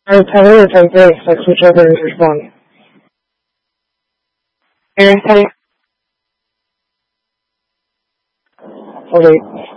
Or type A or type A, like whichever is responding. Aaron, type. Okay.